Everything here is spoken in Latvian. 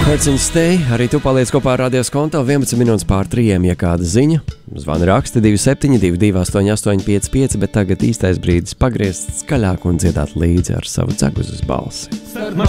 Hurts and Stay, arī tu paliec kopā ar Radio Skonto 11 minūtes pār 3, ja kāda ziņa. Zvani raksti 272 88855, bet tagad īstais brīdis pagriezt skaļāk un dziedāt līdzi ar savu dzeguzes balsi.